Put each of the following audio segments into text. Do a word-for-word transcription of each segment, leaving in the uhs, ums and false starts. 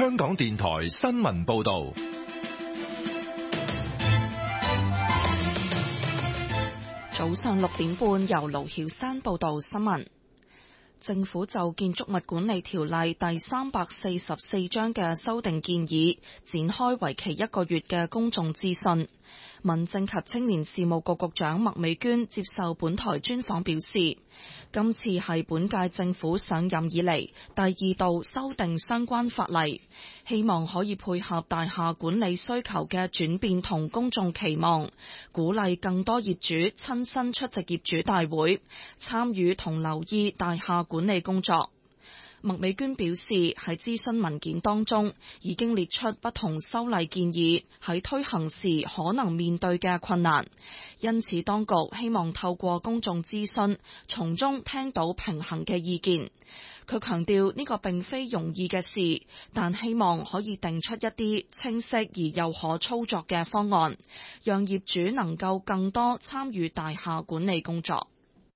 香港電台新聞報道。 早上六點半，由盧曉山報道新聞。政府就建築物管理條例第三百四十四章嘅修訂建議，展開為期一個月嘅公眾諮詢。民政及青年事務局局長麥美娟接受本台專訪表示，今次係本屆政府上任以嚟第二度修訂相關法例，希望可以配合大廈管理需求嘅轉變同公眾期望，鼓勵更多業主親身出席業主大會，參與同留意大廈管理工作。麥美娟表示，喺諮詢文件當中已經列出不同修例建議喺推行時可能面對嘅困難，因此當局希望透過公眾諮詢，從中聽到平衡嘅意見。佢強調呢個並非容易嘅事，但希望可以定出一啲清晰而又可操作嘅方案，讓業主能夠更多參與大廈管理工作。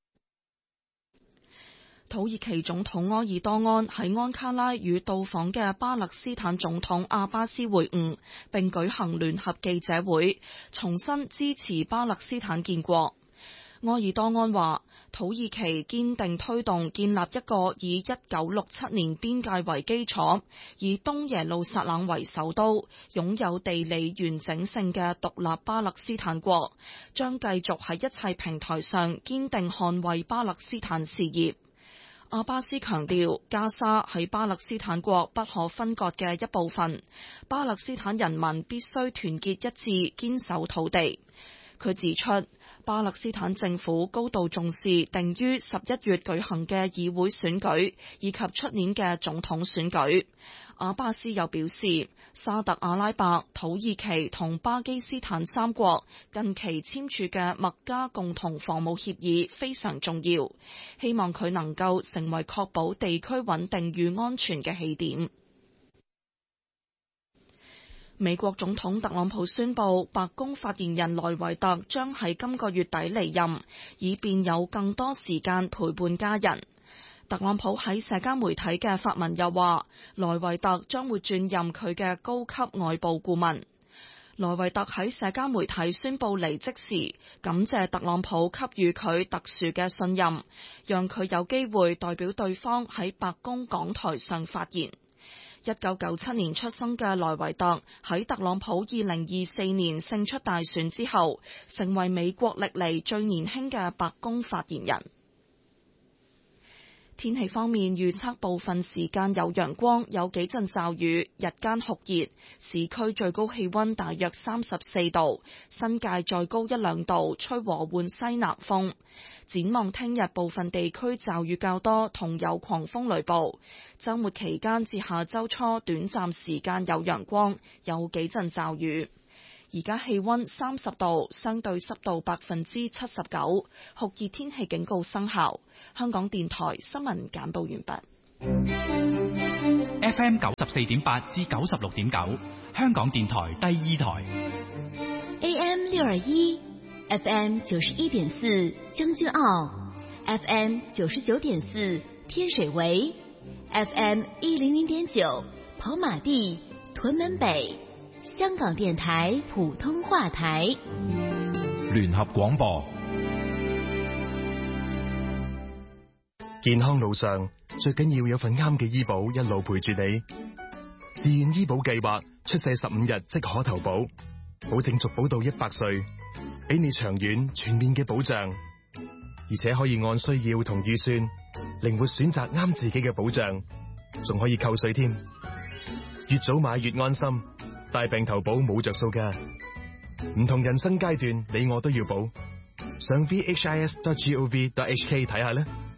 土耳其總統埃爾多安喺安卡拉與到訪嘅巴勒斯坦總統阿巴斯會晤，並舉行聯合記者會，重申支持巴勒斯坦建國。埃爾多安話，土耳其堅定推動建立一個以一九六七年邊界為基礎，以東耶路撒冷為首都，擁有地理完整性嘅獨立巴勒斯坦國，將繼續喺一切平台上堅定捍衛巴勒斯坦事業。阿巴斯強調，加沙係巴勒斯坦國不可分割嘅一部分，巴勒斯坦人民必須團結一致，堅守土地。佢指出，巴勒斯坦政府高度重視定於十一月舉行嘅議會選舉，以及出年嘅總統選舉。阿巴斯又表示，沙特阿拉伯、土耳其同巴基斯坦三國近期簽署嘅麥加共同防務協議非常重要，希望佢能夠成為確保地區穩定與安全嘅起點。美國總統特朗普宣布，白宮發言人萊維特將喺今個月底離任，以便有更多時間陪伴家人。特朗普喺社交媒體嘅發文又話，萊維特將會轉任佢嘅高級外部顧問。萊維特喺社交媒體宣布離職時，感謝特朗普給予佢特殊嘅信任，讓佢有機會代表對方喺白宮講台上發言。一九九七年出生嘅萊維特喺特朗普二零二四年勝出大選之後，成為美國歷嚟最年輕嘅白宮發言人。天氣方面，預測部分時間有陽光，有幾陣驟雨，日間酷熱，市區最高氣溫大約三十四度，新界再高一兩度，吹和緩西南風。展望聽日部分地區驟雨較多，同有狂風雷暴。週末期間至下週初短暫時間有陽光，有幾陣驟雨。而家氣溫三十度，相對濕度百分之七十九，酷熱天氣警告生效。香港電台新聞簡報完畢。 F M 九十四點八至九十六點九，香港電台第二台。 A M 六二一 ，F M 九十一點四將軍澳 ，F M 九十九點四天水圍 ，F M 一零零點九跑馬地屯門北。香港電台普通話台聯合廣播。 健康路上最緊要有份啱嘅醫保一路陪住你。自願醫保計劃出世十五日即可投保，保證續保到一百歲，俾你長遠全面嘅保障，而且可以按需要同預算靈活選擇啱自己嘅保障，仲可以扣稅添。越早買越安心。大病投保冇着數㗎，唔同人生階段，你我都要保。上 v h i s dot gov dot h k 睇下啦。